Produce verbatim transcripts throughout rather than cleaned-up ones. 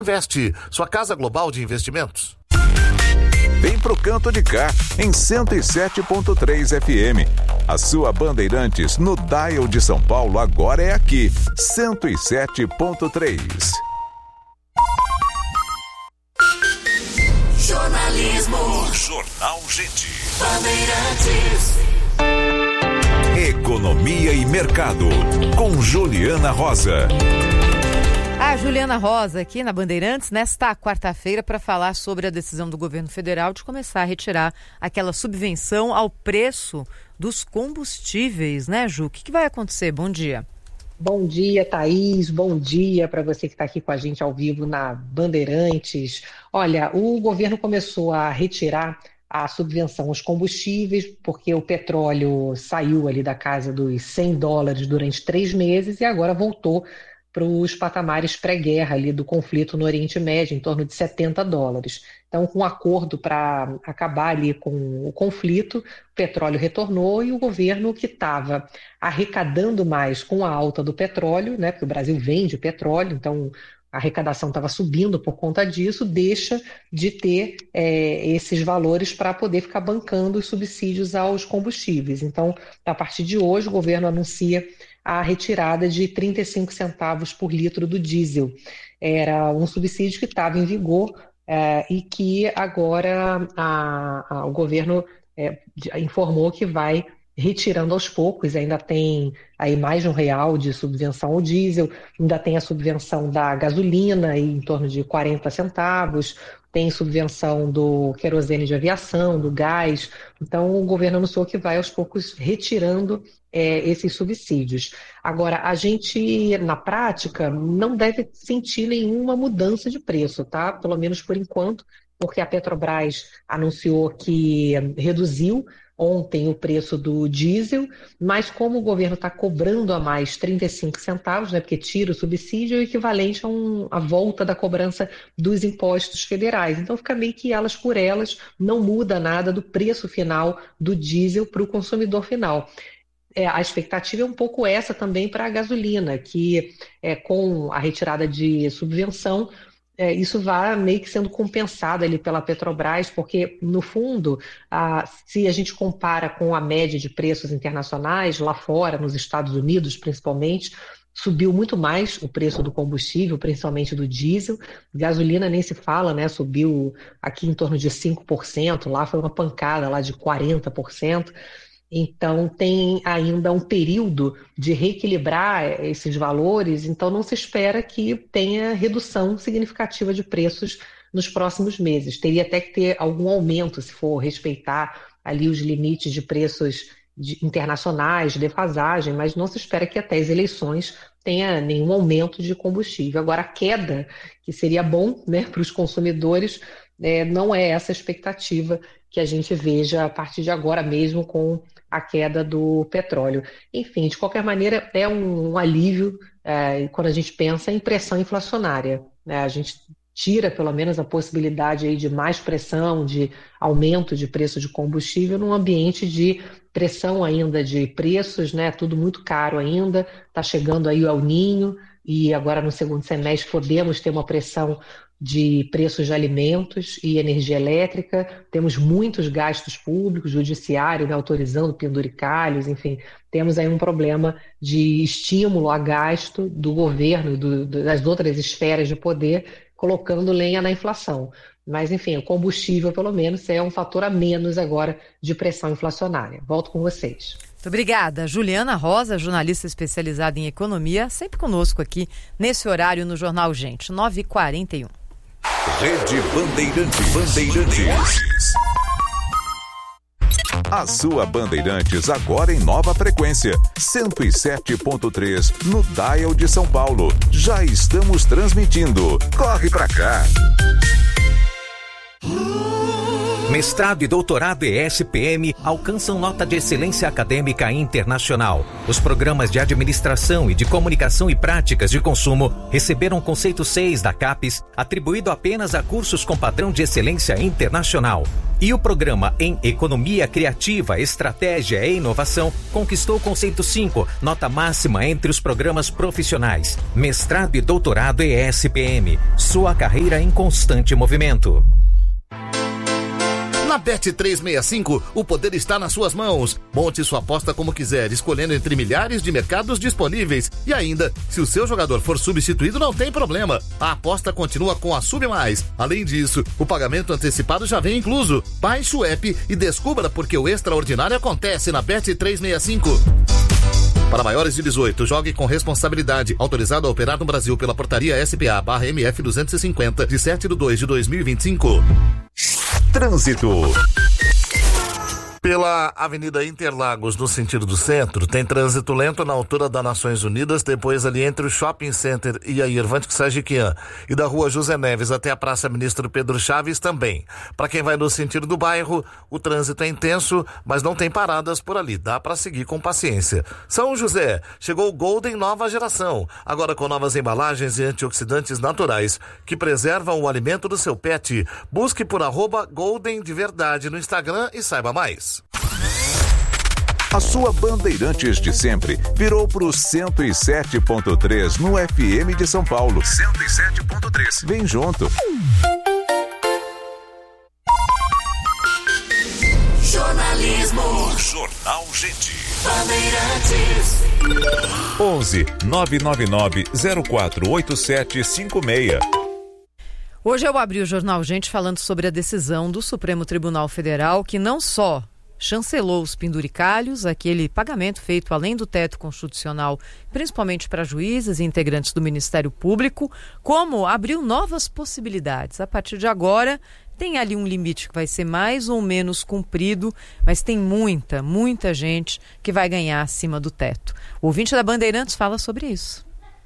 Investe, sua casa global de investimentos. Vem pro Canto de Cá, em cento e sete ponto três F M. A sua Bandeirantes no dial de São Paulo agora é aqui, cento e sete ponto três. Jornalismo. Jornal Gente. Bandeirantes. Economia e Mercado, com Juliana Rosa. A Juliana Rosa aqui na Bandeirantes nesta quarta-feira para falar sobre a decisão do governo federal de começar a retirar aquela subvenção ao preço dos combustíveis, né, Ju? O que, que vai acontecer? Bom dia. Bom dia, Thaís. Bom dia para você que está aqui com a gente ao vivo na Bandeirantes. Olha, o governo começou a retirar a subvenção aos combustíveis, porque o petróleo saiu ali da casa dos cem dólares durante três meses e agora voltou para os patamares pré-guerra ali do conflito no Oriente Médio, em torno de setenta dólares. Então, com um acordo para acabar ali com o conflito, o petróleo retornou e o governo, que estava arrecadando mais com a alta do petróleo, né, porque o Brasil vende petróleo, então a arrecadação estava subindo por conta disso, deixa de ter é, esses valores para poder ficar bancando os subsídios aos combustíveis. Então, a partir de hoje, o governo anuncia a retirada de trinta e cinco centavos por litro do diesel. Era um subsídio que estava em vigor é, e que agora a, a, o governo é, informou que vai retirando aos poucos. Ainda tem aí mais de um real de subvenção ao diesel, ainda tem a subvenção da gasolina aí em torno de quarenta centavos, tem subvenção do querosene de aviação, do gás. Então o governo anunciou que vai aos poucos retirando é, esses subsídios. Agora, a gente, na prática, não deve sentir nenhuma mudança de preço, tá? Pelo menos por enquanto, porque a Petrobras anunciou que reduziu ontem o preço do diesel, mas como o governo está cobrando a mais trinta e cinco centavos, né, porque tira o subsídio, é o equivalente a, um, a volta da cobrança dos impostos federais. Então fica meio que elas por elas, não muda nada do preço final do diesel para o consumidor final. É, a expectativa é um pouco essa também para a gasolina, que é, com a retirada de subvenção, É, isso vai meio que sendo compensado ali pela Petrobras, porque, no fundo, ah, se a gente compara com a média de preços internacionais, lá fora, nos Estados Unidos principalmente, subiu muito mais o preço do combustível, principalmente do diesel. Gasolina nem se fala, né? Subiu aqui em torno de cinco por cento, lá foi uma pancada lá de quarenta por cento. Então, tem ainda um período de reequilibrar esses valores, então não se espera que tenha redução significativa de preços nos próximos meses. Teria até que ter algum aumento, se for respeitar ali os limites de preços de, internacionais, de defasagem, mas não se espera que até as eleições tenha nenhum aumento de combustível. Agora, a queda, que seria bom, né, para os consumidores, é, não é essa a expectativa que a gente veja a partir de agora mesmo com a queda do petróleo. Enfim, de qualquer maneira, é um, um alívio é, quando a gente pensa em pressão inflacionária, né? A gente tira pelo menos a possibilidade aí de mais pressão, de aumento de preço de combustível num ambiente de pressão ainda de preços, né? Tudo muito caro ainda, está chegando aí o El Niño e agora no segundo semestre podemos ter uma pressão de preços de alimentos e energia elétrica, temos muitos gastos públicos, judiciário, né, autorizando penduricalhos, enfim, temos aí um problema de estímulo a gasto do governo e do, das outras esferas de poder, colocando lenha na inflação. Mas, enfim, o combustível, pelo menos, é um fator a menos agora de pressão inflacionária. Volto com vocês. Muito obrigada. Juliana Rosa, jornalista especializada em economia, sempre conosco aqui nesse horário no Jornal Gente, nove e quarenta e um. Rede Bandeirantes. Bandeirantes. A sua Bandeirantes agora em nova frequência, cento e sete ponto três no dial de São Paulo. Já estamos transmitindo. Corre pra cá. Mestrado e doutorado E S P M alcançam nota de excelência acadêmica internacional. Os programas de administração e de comunicação e práticas de consumo receberam o conceito seis da CAPES, atribuído apenas a cursos com padrão de excelência internacional. E o programa em Economia Criativa, Estratégia e Inovação conquistou o conceito cinco, nota máxima entre os programas profissionais. Mestrado e doutorado E S P M. Sua carreira em constante movimento. Na Bet trezentos e sessenta e cinco, o poder está nas suas mãos. Monte sua aposta como quiser, escolhendo entre milhares de mercados disponíveis. E ainda, se o seu jogador for substituído, não tem problema. A aposta continua com a Sub Mais. Além disso, o pagamento antecipado já vem incluso. Baixe o app e descubra porque o extraordinário acontece na Bet trezentos e sessenta e cinco. Para maiores de dezoito, jogue com responsabilidade. Autorizado a operar no Brasil pela portaria S P A barra M F duzentos e cinquenta, de sete de dois de dois mil e vinte e cinco. Trânsito. Pela Avenida Interlagos, no sentido do centro, tem trânsito lento na altura da Nações Unidas, depois ali entre o Shopping Center e a Irvante Sajiquian, e da Rua José Neves até a Praça Ministro Pedro Chaves também. Para quem vai no sentido do bairro, o trânsito é intenso, mas não tem paradas por ali, dá para seguir com paciência. São José, chegou o Golden nova geração, agora com novas embalagens e antioxidantes naturais, que preservam o alimento do seu pet. Busque por arroba Golden de Verdade no Instagram e saiba mais. A sua Bandeirantes de sempre virou pro cento e sete ponto três no F M de São Paulo. cento e sete ponto três. Vem junto. Jornalismo. Jornal Gente. Bandeirantes. onze nove nove nove zero quatro oito sete cinco seis. Hoje eu abri o Jornal Gente falando sobre a decisão do Supremo Tribunal Federal que não só chancelou os penduricalhos, aquele pagamento feito além do teto constitucional, principalmente para juízes e integrantes do Ministério Público, como abriu novas possibilidades. A partir de agora, tem ali um limite que vai ser mais ou menos cumprido, mas tem muita, muita gente que vai ganhar acima do teto. O ouvinte da Bandeirantes fala sobre isso.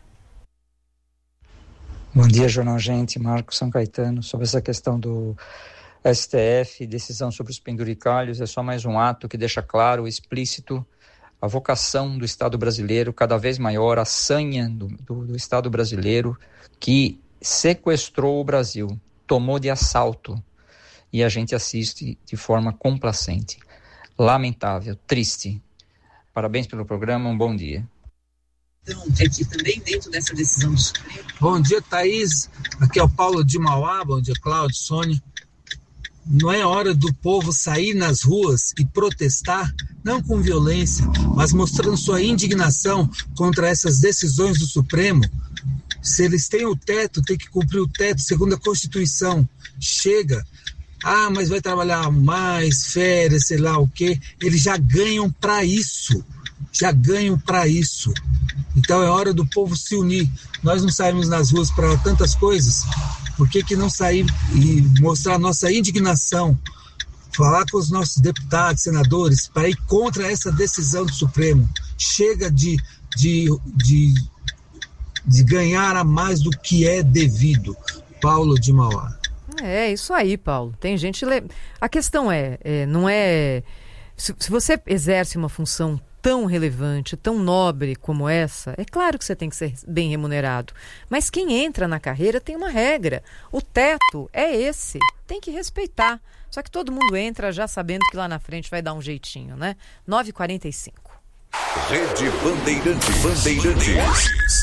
Bom dia, Jornal Gente, Marcos São Caetano, sobre essa questão do S T F, decisão sobre os penduricalhos, é só mais um ato que deixa claro, explícito, a vocação do Estado brasileiro cada vez maior, a sanha do, do, do Estado brasileiro que sequestrou o Brasil, tomou de assalto, e a gente assiste de forma complacente. Lamentável, triste. Parabéns pelo programa, um bom dia. Então, é que também dentro dessa decisão do Supremo... Bom dia, Thaís. Aqui é o Paulo de Mauá. Bom dia, Cláudio, Sônia. Não é hora do povo sair nas ruas e protestar, não com violência, mas mostrando sua indignação contra essas decisões do Supremo? Se eles têm o teto, tem que cumprir o teto segundo a Constituição. Chega. Ah, mas vai trabalhar mais, férias, sei lá o quê. Eles já ganham para isso. Já ganham para isso. Então é hora do povo se unir. Nós não saímos nas ruas para tantas coisas. Por que que não sair e mostrar a nossa indignação, falar com os nossos deputados, senadores, para ir contra essa decisão do Supremo? Chega de, de, de, de ganhar a mais do que é devido. Paulo de Mauá. É, isso aí, Paulo. Tem gente... Le... A questão é, é não é... Se, se você exerce uma função tão relevante, tão nobre como essa, é claro que você tem que ser bem remunerado. Mas quem entra na carreira tem uma regra. O teto é esse. Tem que respeitar. Só que todo mundo entra já sabendo que lá na frente vai dar um jeitinho, né? nove e quarenta e cinco. Rede Bandeirantes. Bandeirantes.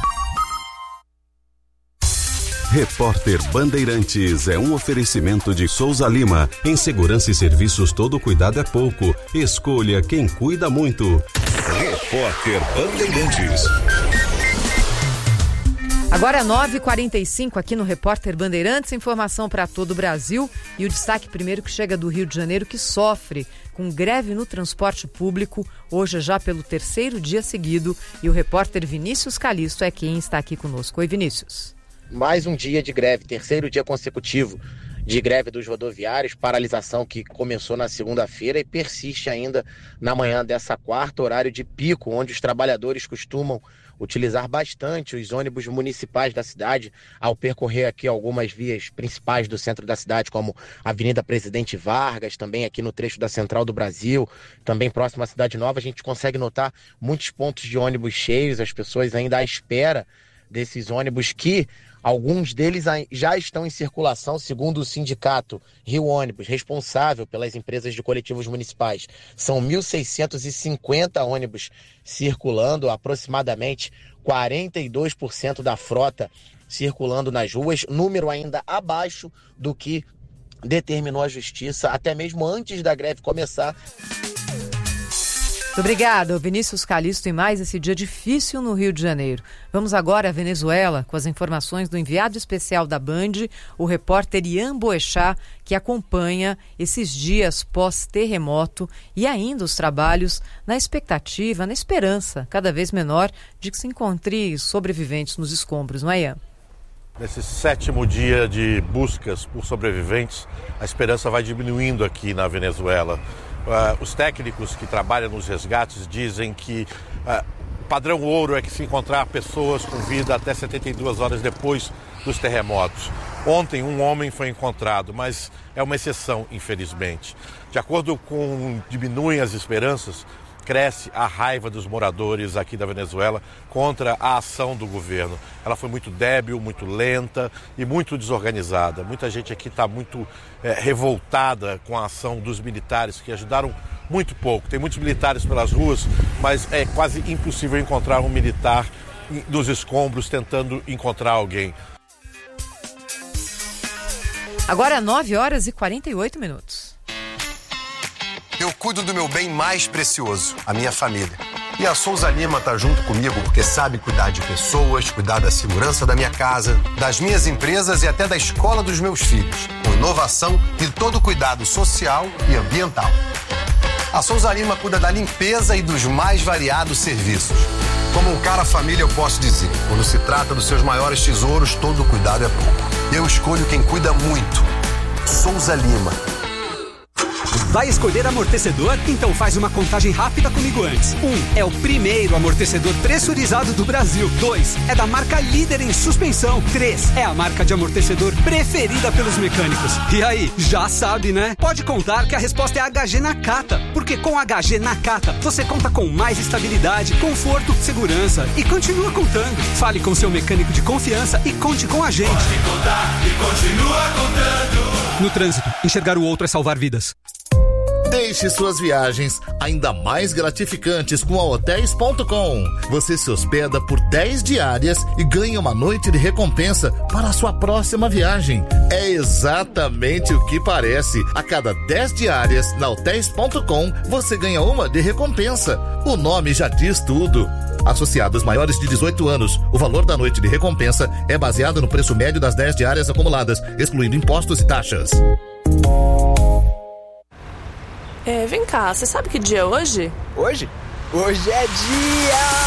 Repórter Bandeirantes é um oferecimento de Souza Lima. Em segurança e serviços, todo cuidado é pouco. Escolha quem cuida muito. Repórter Bandeirantes. Agora é nove e quarenta e cinco aqui no Repórter Bandeirantes, informação para todo o Brasil e o destaque primeiro que chega do Rio de Janeiro, que sofre com greve no transporte público, hoje já pelo terceiro dia seguido, e o repórter Vinícius Calixto é quem está aqui conosco. Oi, Vinícius. Mais um dia de greve, terceiro dia consecutivo de greve dos rodoviários, paralisação que começou na segunda-feira e persiste ainda na manhã dessa quarta, horário de pico, onde os trabalhadores costumam utilizar bastante os ônibus municipais da cidade ao percorrer aqui algumas vias principais do centro da cidade, como a Avenida Presidente Vargas, também aqui no trecho da Central do Brasil, também próximo à Cidade Nova. A gente consegue notar muitos pontos de ônibus cheios, as pessoas ainda à espera desses ônibus que alguns deles já estão em circulação, segundo o sindicato Rio Ônibus, responsável pelas empresas de coletivos municipais. São mil seiscentos e cinquenta ônibus circulando, aproximadamente quarenta e dois por cento da frota circulando nas ruas, número ainda abaixo do que determinou a Justiça, até mesmo antes da greve começar. Muito obrigada, Vinícius Calixto, e mais esse dia difícil no Rio de Janeiro. Vamos agora à Venezuela com as informações do enviado especial da Band, o repórter Ian Boechat, que acompanha esses dias pós-terremoto e ainda os trabalhos na expectativa, na esperança cada vez menor de que se encontre sobreviventes nos escombros, não é, Ian? Nesse sétimo dia de buscas por sobreviventes, a esperança vai diminuindo aqui na Venezuela. Uh, os técnicos que trabalham nos resgates dizem que uh, o padrão ouro é que se encontrar pessoas com vida até setenta e duas horas depois dos terremotos. Ontem um homem foi encontrado, mas é uma exceção, infelizmente. De acordo com diminuem as esperanças, cresce a raiva dos moradores aqui da Venezuela contra a ação do governo. Ela foi muito débil, muito lenta e muito desorganizada. Muita gente aqui está muito é, revoltada com a ação dos militares, que ajudaram muito pouco. Tem muitos militares pelas ruas, mas é quase impossível encontrar um militar nos escombros tentando encontrar alguém. Agora nove horas e quarenta e oito minutos. Eu cuido do meu bem mais precioso, a minha família. E a Souza Lima tá junto comigo porque sabe cuidar de pessoas, cuidar da segurança da minha casa, das minhas empresas e até da escola dos meus filhos, com inovação e todo o cuidado social e ambiental. A Souza Lima cuida da limpeza e dos mais variados serviços. Como um cara família, eu posso dizer, quando se trata dos seus maiores tesouros, todo cuidado é pouco. Eu escolho quem cuida muito. Souza Lima. Vai escolher amortecedor? Então faz uma contagem rápida comigo antes. Um, é o primeiro amortecedor pressurizado do Brasil. Dois, é da marca líder em suspensão. Três, é a marca de amortecedor preferida pelos mecânicos. E aí, já sabe, né? Pode contar que a resposta é H G Nakata. Porque com H G Nakata, você conta com mais estabilidade, conforto, segurança e continua contando. Fale com seu mecânico de confiança e conte com a gente. Pode contar e continua contando. No trânsito, enxergar o outro é salvar vidas. Deixe suas viagens ainda mais gratificantes com a hotéis ponto com. Você se hospeda por dez diárias e ganha uma noite de recompensa para a sua próxima viagem. É exatamente o que parece. A cada dez diárias na hotéis ponto com, você ganha uma de recompensa. O nome já diz tudo. Associados maiores de dezoito anos, o valor da noite de recompensa é baseado no preço médio das dez diárias acumuladas, excluindo impostos e taxas. É, vem cá, você sabe que dia é hoje? Hoje? Hoje é dia...